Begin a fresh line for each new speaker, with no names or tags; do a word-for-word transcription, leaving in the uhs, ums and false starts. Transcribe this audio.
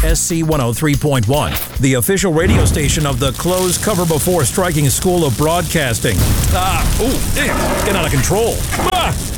S C one oh three point one, the official radio station of the Close Cover Before Striking School of Broadcasting. Ah, ooh, damn, get out of control. Ah!